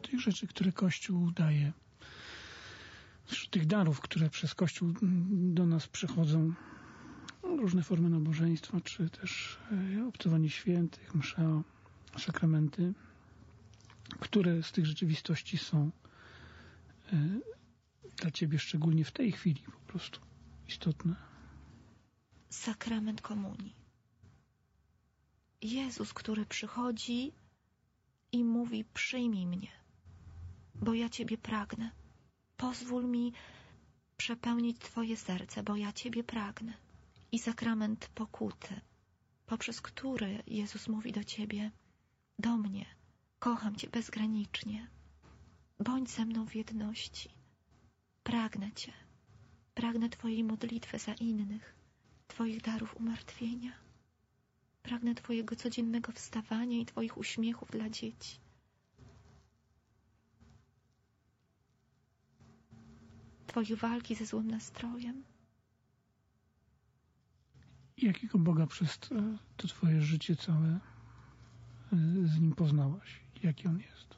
tych rzeczy, które Kościół daje, wśród tych darów, które przez Kościół do nas przychodzą, różne formy nabożeństwa, czy też obcowanie świętych, msza, sakramenty, które z tych rzeczywistości są dla Ciebie szczególnie w tej chwili po prostu istotne? Sakrament komunii. Jezus, który przychodzi i mówi: przyjmij mnie, bo ja Ciebie pragnę. Pozwól mi przepełnić Twoje serce, bo ja Ciebie pragnę. I sakrament pokuty, poprzez który Jezus mówi do Ciebie: do mnie, kocham Cię bezgranicznie, bądź ze mną w jedności, pragnę Cię, pragnę Twojej modlitwy za innych, Twoich darów umartwienia, pragnę Twojego codziennego wstawania i Twoich uśmiechów dla dzieci. Twojej walki ze złym nastrojem. Jakiego Boga przez to Twoje życie całe z Nim poznałaś? Jaki On jest?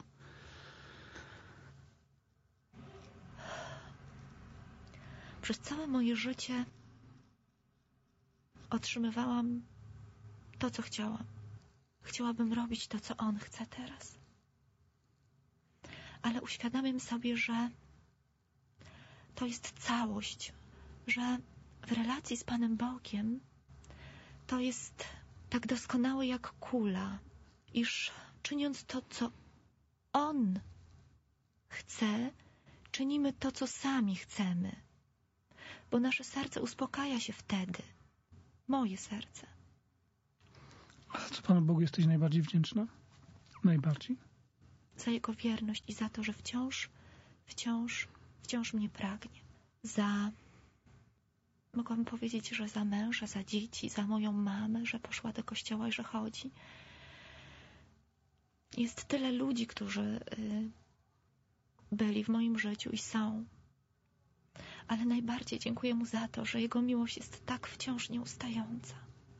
Przez całe moje życie otrzymywałam to, co chciałam. Chciałabym robić to, co On chce teraz. Ale uświadamiam sobie, że to jest całość, że w relacji z Panem Bogiem to jest tak doskonałe jak kula, iż czyniąc to, co On chce, czynimy to, co sami chcemy. Bo nasze serce uspokaja się wtedy. Moje serce. A za co Panu Bogu jesteś najbardziej wdzięczna? Najbardziej? Za Jego wierność i za to, że wciąż mnie pragnie. Mogłabym powiedzieć, że za męża, za dzieci, za moją mamę, że poszła do kościoła i że chodzi. Jest tyle ludzi, którzy byli w moim życiu i są. Ale najbardziej dziękuję Mu za to, że Jego miłość jest tak wciąż nieustająca.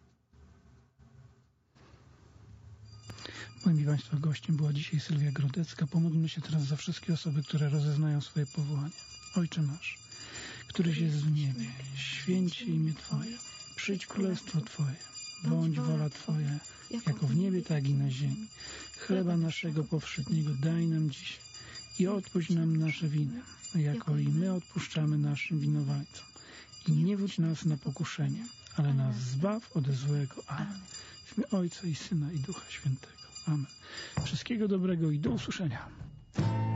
Moim i Państwa gościem była dzisiaj Sylwia Grodecka. Pomódlmy się teraz za wszystkie osoby, które rozeznają swoje powołanie. Ojcze nasz, któryś jest w niebie, święć się imię Twoje, przyjdź królestwo Twoje, bądź wola Twoja, jako w niebie, tak i na ziemi. Chleba naszego powszedniego daj nam dzisiaj i odpuść nam nasze winy, jako i my odpuszczamy naszym winowajcom. I nie wódź nas na pokuszenie, ale nas zbaw ode złego. Amen. W imię Ojca i Syna i Ducha Świętego. Amen. Wszystkiego dobrego i do usłyszenia.